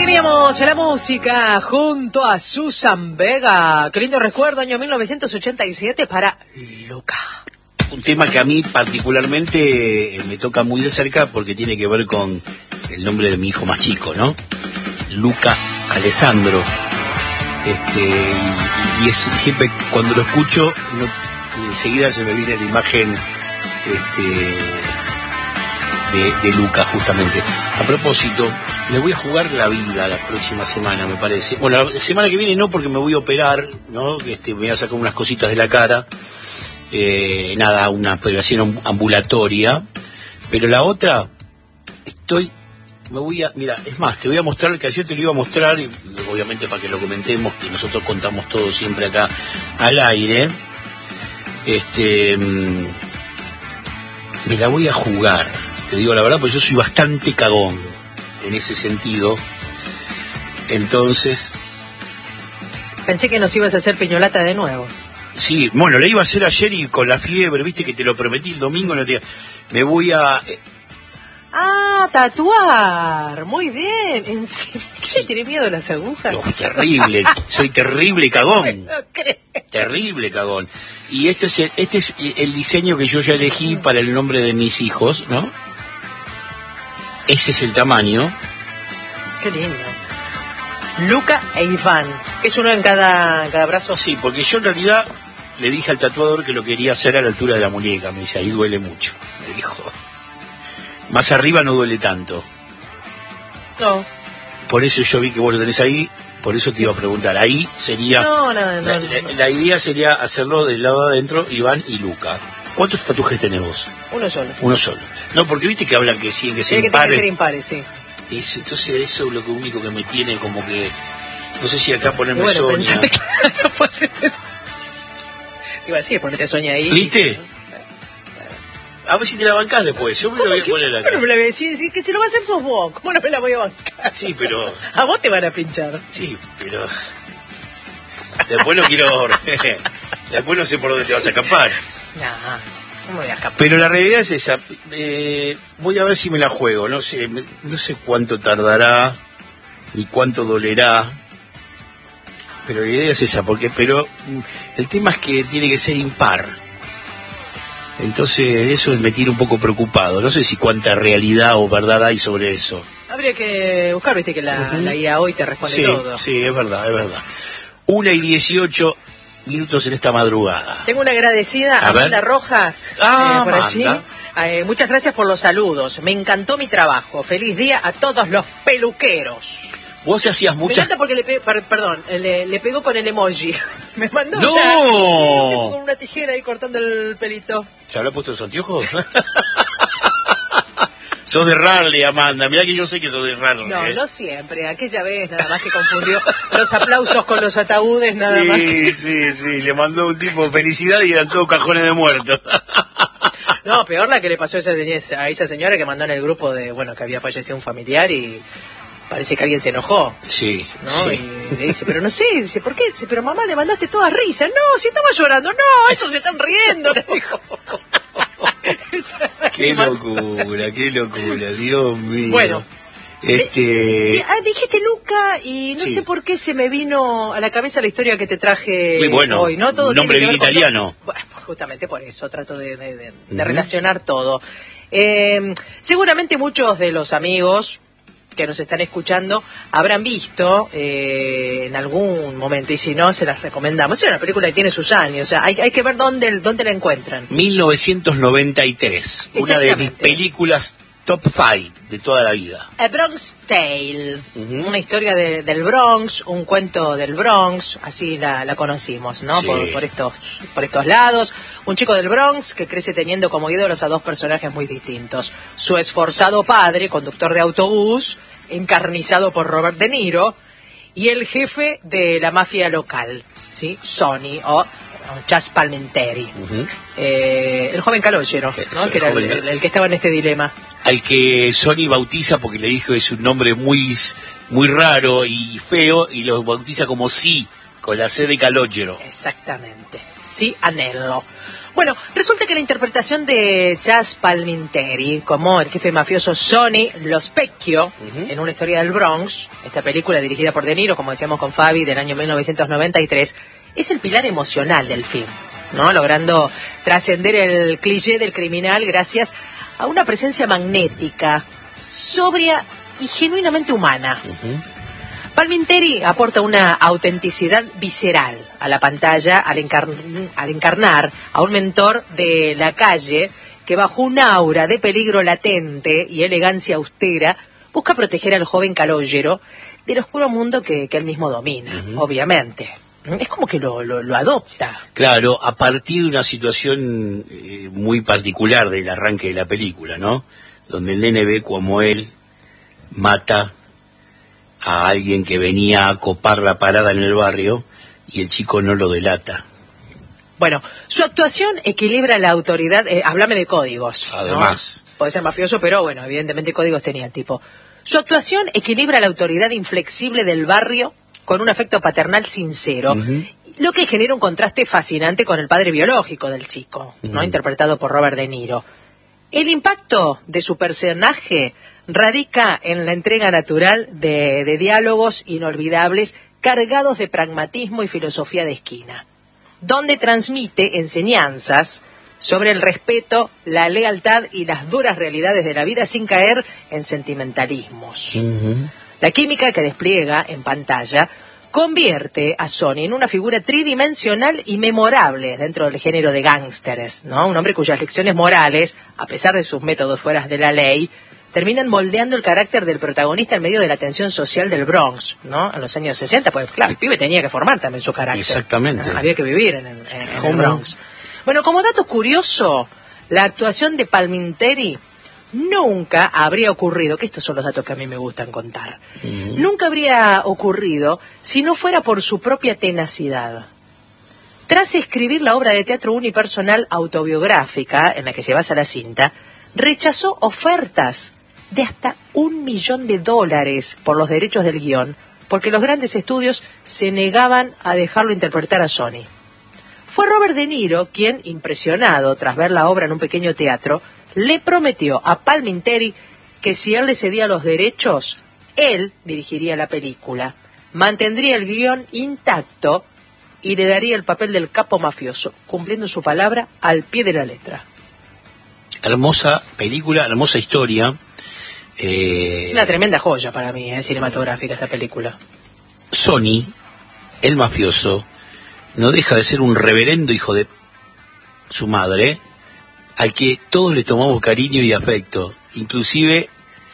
Teníamos la música junto a Susan Vega. Qué lindo recuerdo, año 1987 para Luca. Un tema que a mí particularmente me toca muy de cerca porque tiene que ver con el nombre de mi hijo más chico, ¿no? Luca Alessandro. Y es, siempre cuando lo escucho, enseguida se me viene la imagen de Luca, justamente. A propósito, le voy a jugar la vida la próxima semana, me parece. Bueno, la semana que viene no, porque me voy a operar, ¿no? Me voy a sacar unas cositas de la cara. Una operación ambulatoria. Pero la otra, mira, es más, te voy a mostrar que ayer te lo iba a mostrar, y obviamente para que lo comentemos, que nosotros contamos todo siempre acá al aire. Me la voy a jugar, te digo la verdad, porque yo soy bastante cagón en ese sentido. Entonces, pensé que nos ibas a hacer piñolata de nuevo. Sí, bueno, le iba a hacer ayer y con la fiebre, viste que te lo prometí el domingo, me voy a... tatuar, muy bien, ¿en serio? ¿Qué? ¿Tiene miedo a las agujas? No, terrible, soy terrible cagón. No creo. Terrible cagón. Y este es el diseño que yo ya elegí para el nombre de mis hijos, ¿no? Ese es el tamaño. Qué lindo. Luca e Iván, que es uno en cada brazo. Sí, porque yo en realidad le dije al tatuador que lo quería hacer a la altura de la muñeca. Me dice, ahí duele mucho, me dijo. Más arriba no duele tanto. No. Por eso yo vi que vos lo tenés ahí, por eso te iba a preguntar. Ahí sería... No. La idea sería hacerlo del lado de adentro, Iván y Luca. ¿Cuántos tatuajes tenés vos? Uno solo. Uno solo. No, porque viste que hablan que sí, que se impares. Tiene que ser impares, sí. Entonces eso es lo único que me tiene como que... No sé si acá ponerme bueno, Sonia. Iba a decir, ponete Sonia ahí. ¿Viste? A ver si te la bancás después. Yo me lo voy a poner acá. ¿Cómo me la voy a decir? Que si lo va a hacer sos vos. ¿Cómo no me la voy a bancar? Sí, pero... A vos te van a pinchar. Sí, pero... Después no quiero... Después no sé por dónde te vas a escapar. ¿Cómo voy a escapar? Pero la realidad es esa. Voy a ver si me la juego. No sé cuánto tardará ni cuánto dolerá. Pero la idea es esa, pero el tema es que tiene que ser impar. Entonces eso me tiene un poco preocupado. No sé si cuánta realidad o verdad hay sobre eso. Habría que buscar, viste que la IA hoy te responde todo. Sí, es verdad. 1:18 minutos en esta madrugada. Tengo una agradecida a Amanda Rojas por allí. Muchas gracias por los saludos. Me encantó mi trabajo. Feliz día a todos los peluqueros. Vos hacías muchas... Me encanta porque le pegó con el emoji. Me mandó con una tijera ahí cortando el pelito. ¿Se habrá puesto los anteojos? Sos de Rarley, Amanda. Mirá que yo sé que sos de Rarley. No siempre. Aquella vez nada más que confundió los aplausos con los ataúdes, nada más. Sí. Le mandó un tipo felicidad y eran todos cajones de muertos. No, peor la que le pasó a esa señora que mandó en el grupo que había fallecido un familiar y... Parece que alguien se enojó. Sí. ¿No? Sí. Y le dice, pero no sé, ¿por qué? Dice, pero mamá, le mandaste todas risas. No, si estaba llorando. No, eso se están riendo, le dijo. Qué locura, Dios mío. Bueno. Dijiste Luca y no sé por qué se me vino a la cabeza la historia que te traje hoy, ¿no? Todo un nombre bien italiano. Bueno, justamente por eso trato de relacionar todo. Seguramente muchos de los amigos que nos están escuchando habrán visto en algún momento, y si no, se las recomendamos. Es una película que tiene sus años, o sea, hay que ver dónde la encuentran. 1993, una de mis películas top 5 de toda la vida. A Bronx Tale, una historia del Bronx, un cuento del Bronx, así la conocimos, ¿no? Sí. Por estos lados. Un chico del Bronx que crece teniendo como ídolos a dos personajes muy distintos. Su esforzado padre, conductor de autobús, encarnizado por Robert De Niro, y el jefe de la mafia local, ¿sí? Sonny o Chas Palminteri. El joven Calogero, ¿no? Que era el que estaba en este dilema. Al que Sonny bautiza porque le dijo es un nombre muy raro y feo, y lo bautiza como Sí, con la C de Calogero. Exactamente. Sí, Anello. Bueno, resulta que la interpretación de Chazz Palminteri como el jefe mafioso Sonny Lo Specchio en Una historia del Bronx, esta película dirigida por De Niro, como decíamos con Fabi, del año 1993, es el pilar emocional del film, ¿no? Logrando trascender el cliché del criminal gracias a una presencia magnética, sobria y genuinamente humana. Palminteri aporta una autenticidad visceral a la pantalla al encarnar a un mentor de la calle que bajo un aura de peligro latente y elegancia austera busca proteger al joven Calogero del oscuro mundo que él mismo domina, obviamente. Es como que lo adopta. Claro, a partir de una situación muy particular del arranque de la película, ¿no? Donde el nene ve como él mata a alguien que venía a copar la parada en el barrio y el chico no lo delata. Bueno, su actuación equilibra la autoridad, háblame de códigos. Además. ¿No? Puede ser mafioso, pero bueno, evidentemente códigos tenía el tipo. Su actuación equilibra la autoridad inflexible del barrio con un afecto paternal sincero, lo que genera un contraste fascinante con el padre biológico del chico, ¿no? Interpretado por Robert De Niro. El impacto de su personaje radica en la entrega natural de diálogos inolvidables cargados de pragmatismo y filosofía de esquina, donde transmite enseñanzas sobre el respeto, la lealtad y las duras realidades de la vida sin caer en sentimentalismos. La química que despliega en pantalla convierte a Sonny en una figura tridimensional y memorable dentro del género de gángsteres, ¿no? Un hombre cuyas lecciones morales, a pesar de sus métodos fuera de la ley, terminan moldeando el carácter del protagonista en medio de la tensión social del Bronx, ¿no? En los años 60, pues claro, el pibe tenía que formar también su carácter. Exactamente. Había que vivir en el Bronx. Bueno, como dato curioso, la actuación de Palminteri nunca habría ocurrido, que estos son los datos que a mí me gustan contar, nunca habría ocurrido si no fuera por su propia tenacidad. Tras escribir la obra de teatro unipersonal autobiográfica en la que se basa la cinta, rechazó ofertas de hasta $1 millón por los derechos del guión, porque los grandes estudios se negaban a dejarlo interpretar a Sonny. Fue Robert De Niro quien, impresionado tras ver la obra en un pequeño teatro, le prometió a Palminteri que si él le cedía los derechos, él dirigiría la película, mantendría el guión intacto y le daría el papel del capo mafioso, cumpliendo su palabra al pie de la letra. Hermosa película, hermosa historia. Una tremenda joya para mí, cinematográfica esta película. Sonny, el mafioso, no deja de ser un reverendo hijo de su madre, al que todos le tomamos cariño y afecto, inclusive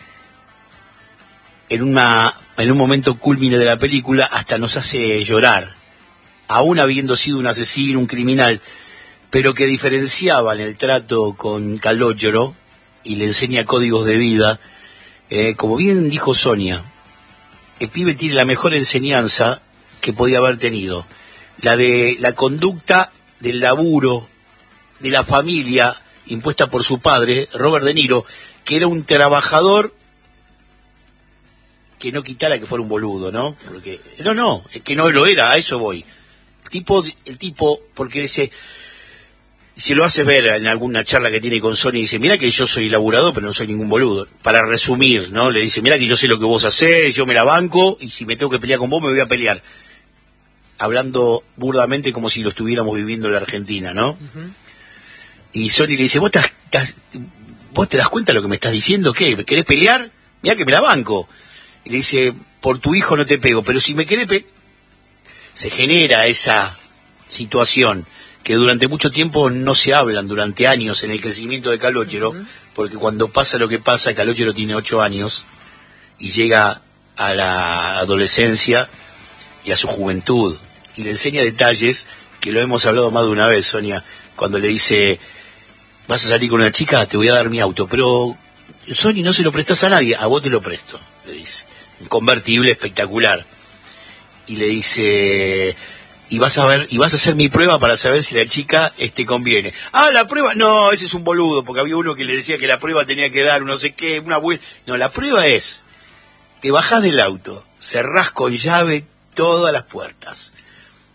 en un momento cúlmine de la película hasta nos hace llorar, aún habiendo sido un asesino, un criminal, pero que diferenciaba en el trato con Calogero y le enseña códigos de vida. Como bien dijo Sonia, el pibe tiene la mejor enseñanza que podía haber tenido, la de la conducta del laburo, de la familia, impuesta por su padre, Robert De Niro, que era un trabajador que no quitara que fuera un boludo, ¿no? Porque no, es que no lo era, a eso voy. El tipo, porque se lo hace ver en alguna charla que tiene con Sony, dice, mira que yo soy laburador, pero no soy ningún boludo. Para resumir, ¿no? Le dice, mira que yo sé lo que vos hacés, yo me la banco, y si me tengo que pelear con vos, me voy a pelear. Hablando burdamente como si lo estuviéramos viviendo en la Argentina, ¿no? Y Sony le dice, ¿vos te das cuenta de lo que me estás diciendo? ¿Qué? ¿Me querés pelear? Mirá que me la banco. Y le dice, por tu hijo no te pego, pero si me querés se genera esa situación que durante mucho tiempo no se hablan, durante años en el crecimiento de Calogero, porque cuando pasa lo que pasa, Calogero tiene 8 años y llega a la adolescencia y a su juventud, y le enseña detalles que lo hemos hablado más de una vez, Sonia, cuando le dice, vas a salir con una chica, te voy a dar mi auto, pero Sony, no se lo prestas a nadie, a vos te lo presto, le dice, un convertible espectacular, y le dice, y vas a hacer mi prueba para saber si la chica te conviene. Ah, la prueba, no, ese es un boludo, porque había uno que le decía que la prueba tenía que dar no sé qué, una buena, no, la prueba es, te bajás del auto, cerrás con llave todas las puertas,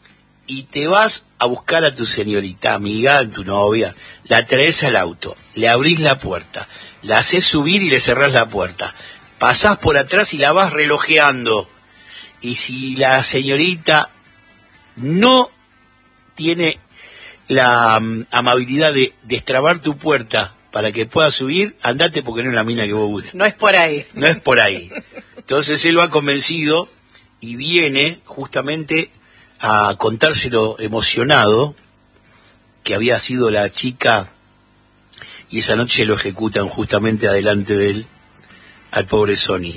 y te vas a buscar a tu señorita amiga, a tu novia, la traes al auto, le abrís la puerta, la haces subir y le cerrás la puerta, pasás por atrás y la vas relojeando, y si la señorita no tiene la amabilidad de destrabar tu puerta para que pueda subir, andate porque no es la mina que vos buscas. No es por ahí. No es por ahí. Entonces él lo ha convencido y viene justamente a contárselo emocionado, que había sido la chica, y esa noche lo ejecutan justamente adelante de él, al pobre Sonny,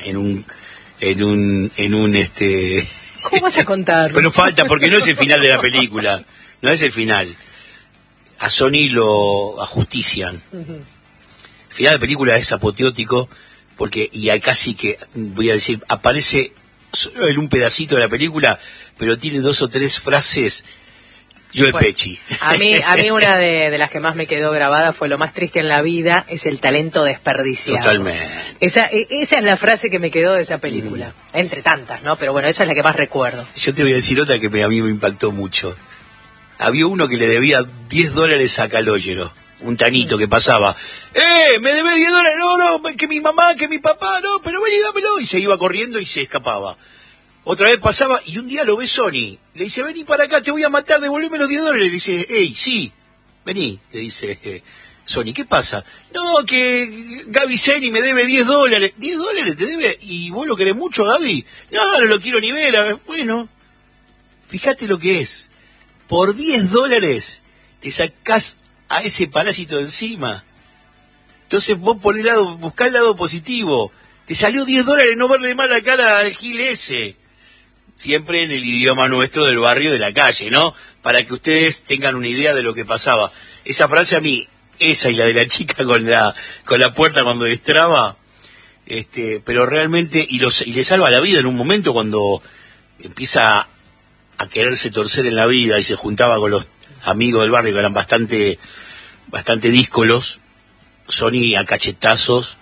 en un ¿Cómo vas a contar? Pero falta, porque no es el final de la película, no es el final. A Sonny lo ajustician. Uh-huh. El final de la película es apoteótico, porque, y hay casi que, voy a decir, aparece solo en un pedacito de la película, pero tiene 2 o 3 frases. Joe Pesci. A mí una de las que más me quedó grabada fue: lo más triste en la vida es el talento desperdiciado. Totalmente. Esa es la frase que me quedó de esa película. Entre tantas, ¿no? Pero bueno, esa es la que más recuerdo. Yo te voy a decir otra que a mí me impactó mucho. Había uno que le debía $10 a Calogero, un tanito que pasaba. Me debes $10, no, que mi mamá, que mi papá, no, pero ven y dámelo. Y se iba corriendo y se escapaba. Otra vez pasaba y un día lo ve Sonny. Le dice, vení para acá, te voy a matar, devolveme los $10. Le dice, hey, sí, vení. Le dice Sonny, ¿qué pasa? No, que Gaby Seni me debe $10. ¿$10 te debe? ¿Y vos lo querés mucho, Gaby? No, no lo quiero ni ver. Bueno, fíjate lo que es. Por $10 te sacás a ese parásito de encima. Entonces vos buscá el lado positivo. Te salió $10 no verle mal la cara al gil ese. Siempre en el idioma nuestro del barrio, de la calle, ¿no? Para que ustedes tengan una idea de lo que pasaba. Esa frase a mí, esa y la de la chica con la puerta cuando destraba, pero realmente, y le salva la vida en un momento cuando empieza a quererse torcer en la vida y se juntaba con los amigos del barrio que eran bastante díscolos. Sonny a cachetazos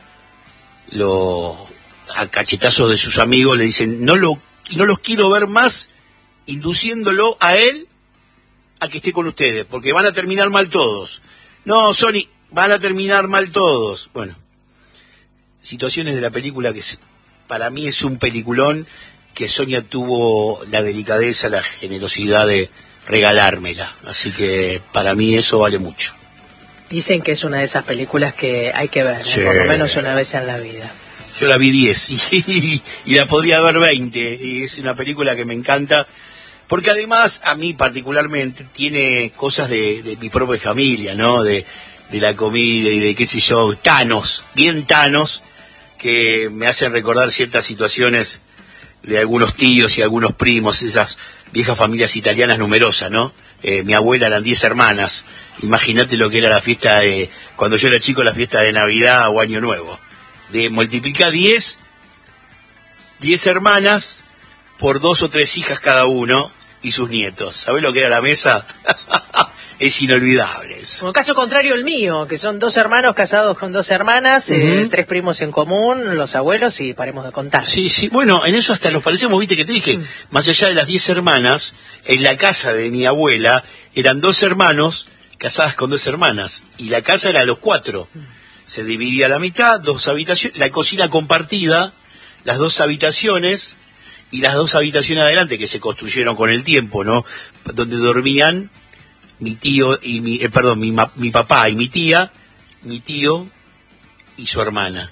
de sus amigos le dicen no los quiero ver más, induciéndolo a él a que esté con ustedes, porque van a terminar mal todos. No, Sonny, van a terminar mal todos. Bueno, situaciones de la película que para mí es un peliculón, que Sonia tuvo la delicadeza, la generosidad de regalármela. Así que para mí eso vale mucho. Dicen que es una de esas películas que hay que ver, sí, por lo menos una vez en la vida. Yo la vi 10 y la podría ver 20. Y es una película que me encanta, porque además a mí particularmente tiene cosas de mi propia familia, ¿no? De la comida y de qué sé yo, bien Thanos, que me hacen recordar ciertas situaciones de algunos tíos y algunos primos, esas viejas familias italianas numerosas, ¿no? Mi abuela eran 10 hermanas. Imagínate lo que era la fiesta cuando yo era chico, la fiesta de Navidad o Año Nuevo. Multiplica 10 hermanas por 2 o 3 hijas cada uno y sus nietos. ¿Sabés lo que era la mesa? Es inolvidable eso. Como caso contrario el mío, que son 2 hermanos casados con 2 hermanas, 3 primos en común, los abuelos, y paremos de contar. Sí, bueno, en eso hasta nos parecemos, viste que te dije, más allá de las 10 hermanas, en la casa de mi abuela eran 2 hermanos casadas con 2 hermanas, y la casa era a los 4. Se dividía a la mitad, 2 habitaciones, la cocina compartida, las 2 habitaciones, y las 2 habitaciones adelante que se construyeron con el tiempo, ¿no? Donde dormían mi tío y mi papá y mi tía, mi tío y su hermana.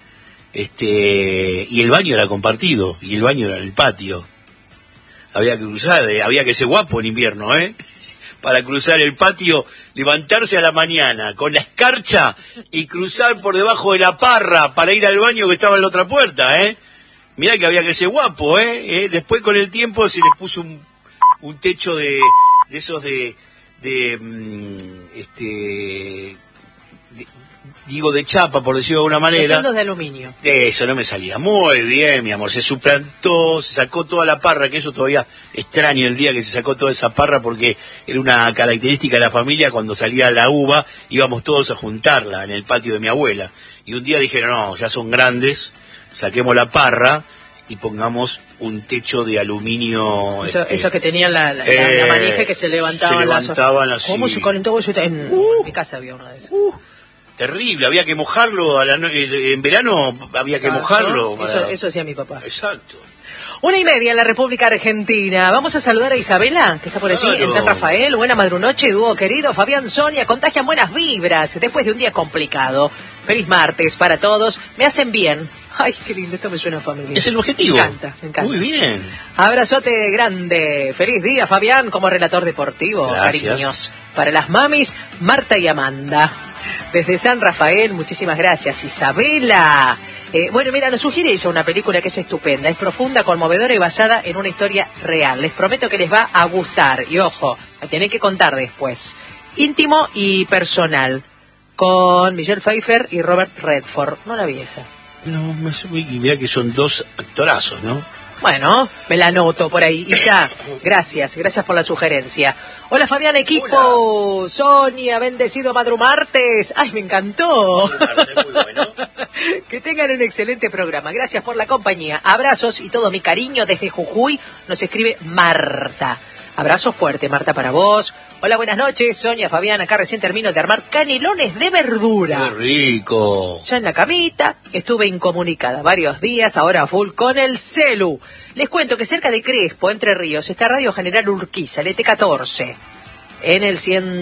Y el baño era compartido, y el baño era en el patio. Había que cruzar, había que ser guapo en invierno, para cruzar el patio, levantarse a la mañana con la escarcha y cruzar por debajo de la parra para ir al baño que estaba en la otra puerta, Mirá que había que ser guapo, Después con el tiempo se le puso un techo de esos de chapa, por decirlo de alguna manera. De aluminio. Eso no me salía. Muy bien, mi amor. Se suplantó, se sacó toda la parra, que eso todavía extraño el día que se sacó toda esa parra, porque era una característica de la familia. Cuando salía la uva, íbamos todos a juntarla en el patio de mi abuela. Y un día dijeron, no, ya son grandes, saquemos la parra, y pongamos un techo de aluminio. Eso que tenían la manija que se levantaban así. ¿Cómo se calentó eso? En mi casa había uno de esos. Terrible, había que mojarlo en verano, había que mojarlo. Eso hacía mi papá. Exacto. 1:30 en la República Argentina. Vamos a saludar a Isabela, que está por allí en San Rafael. Buena madrunoche, dúo querido. Fabián, Sonia, contagian buenas vibras después de un día complicado. Feliz martes para todos. Me hacen bien. Ay, qué lindo, esto me suena familiar. Es el objetivo. Me encanta. Muy bien. Abrazote grande. Feliz día, Fabián, como relator deportivo. Gracias. Cariños. Para las mamis, Marta y Amanda. Desde San Rafael, muchísimas gracias. Isabela. Bueno, mira, nos sugiere ella una película que es estupenda, es profunda, conmovedora y basada en una historia real. Les prometo que les va a gustar. Y ojo, la tienen que contar después. Íntimo y personal, con Michelle Pfeiffer y Robert Redford. No la vi esa. No, y mira que son dos actorazos, ¿no? Bueno, me la anoto por ahí. Isa, gracias por la sugerencia. Hola Fabián, equipo. Hola. Sonia, bendecido madrumartes. Ay, me encantó. Muy bueno. Que tengan un excelente programa. Gracias por la compañía. Abrazos y todo mi cariño desde Jujuy. Nos escribe Marta. Abrazo fuerte, Marta, para vos. Hola, buenas noches. Sonia, Fabián, acá recién termino de armar canelones de verdura. ¡Qué rico! Ya en la camita, estuve incomunicada varios días, ahora full con el celu. Les cuento que cerca de Crespo, Entre Ríos, está Radio General Urquiza, el ET14, en el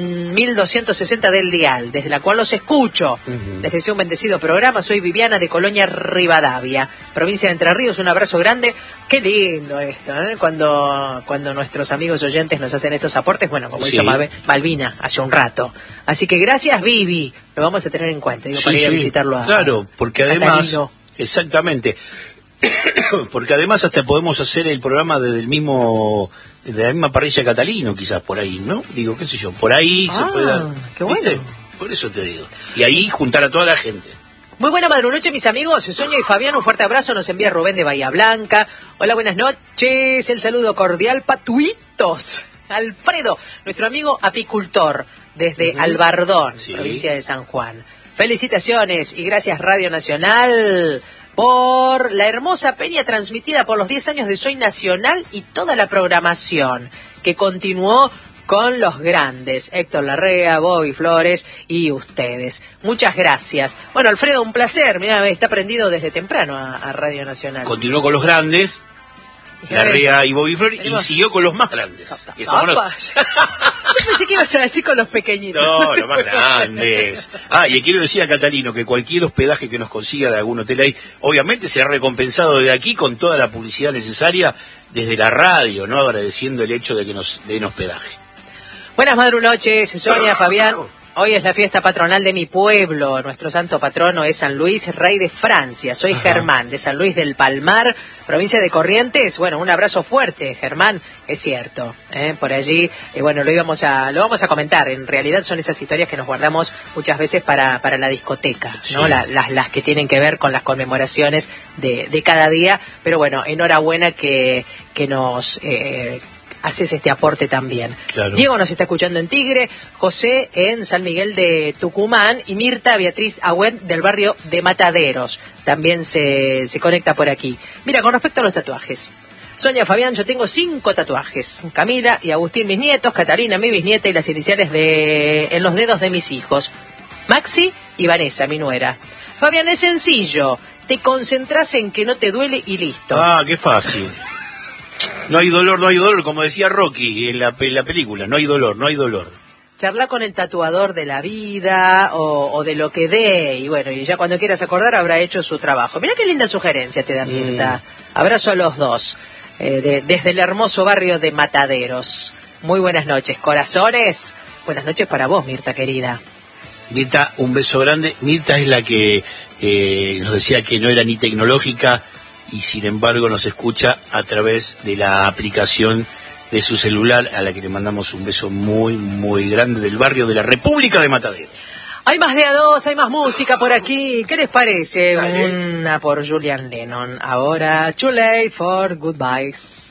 100.260 del dial, desde la cual los escucho. Les deseo un bendecido programa. Soy Viviana de Colonia Rivadavia, provincia de Entre Ríos. Un abrazo grande. Qué lindo esto, ¿eh? Cuando nuestros amigos oyentes nos hacen estos aportes, bueno, como hizo Malvina hace un rato. Así que gracias, Vivi. Lo vamos a tener en cuenta, para ir a visitarlo a Claro, porque además, Catalino. Exactamente, porque además hasta podemos hacer el programa de la misma parrilla Catalino, quizás por ahí, ¿no? Digo, qué sé yo, por ahí se puede dar. Qué bueno. ¿Viste? Por eso te digo. Y ahí juntar a toda la gente. Muy buena madrunoche, mis amigos. Sonia y Fabián, un fuerte abrazo. Nos envía Rubén de Bahía Blanca. Hola, buenas noches. El saludo cordial, Patuitos. Alfredo, nuestro amigo apicultor, desde Albardón, provincia de San Juan. Felicitaciones y gracias Radio Nacional por la hermosa peña transmitida por los 10 años de Soy Nacional y toda la programación que continuó con los grandes, Héctor Larrea, Bobby Flores y ustedes. Muchas gracias. Bueno, Alfredo, un placer. Mirá, está prendido desde temprano a Radio Nacional. Continuó con los grandes, Larrea y Bobby Flores, y siguió con los más grandes. Que somos Yo pensé que ibas a decir con los pequeñitos. No, los más grandes. Y le quiero decir a Catalino que cualquier hospedaje que nos consiga de algún hotel ahí, obviamente será recompensado de aquí con toda la publicidad necesaria desde la radio, ¿no? Agradeciendo el hecho de que nos den hospedaje. Buenas madrunoches, Sonia, Fabián. Hoy es la fiesta patronal de mi pueblo. Nuestro santo patrono es San Luis, rey de Francia. Soy Germán, de San Luis del Palmar, provincia de Corrientes. Bueno, un abrazo fuerte, Germán. Es cierto, por allí, bueno, lo vamos a comentar. En realidad son esas historias que nos guardamos muchas veces para la discoteca, ¿no? Sí. Las que tienen que ver con las conmemoraciones de cada día. Pero bueno, enhorabuena que nos haces este aporte también. Claro. Diego nos está escuchando en Tigre, José en San Miguel de Tucumán y Mirta Beatriz Agüed del barrio de Mataderos. También se conecta por aquí. Mira, con respecto a los tatuajes. Sonia, Fabián, yo tengo 5 tatuajes. Camila y Agustín, mis nietos, Catarina, mi bisnieta, y las iniciales en los dedos de mis hijos. Maxi y Vanessa, mi nuera. Fabián, es sencillo. Te concentras en que no te duele y listo. Qué fácil. No hay dolor, como decía Rocky en la película, no hay dolor. Charla con el tatuador de la vida o de lo que dé, y bueno, y ya cuando quieras acordar habrá hecho su trabajo. Mirá qué linda sugerencia te da Mirta. Abrazo a los dos, desde el hermoso barrio de Mataderos. Muy buenas noches, corazones. Buenas noches para vos, Mirta, querida. Mirta, un beso grande. Mirta es la que nos decía que no era ni tecnológica, y sin embargo nos escucha a través de la aplicación de su celular, a la que le mandamos un beso muy, muy grande, del barrio de la República de Mataderos. Hay más de a dos, hay más música por aquí. ¿Qué les parece? Dale. Una por Julian Lennon. Ahora, Too Late for Goodbyes.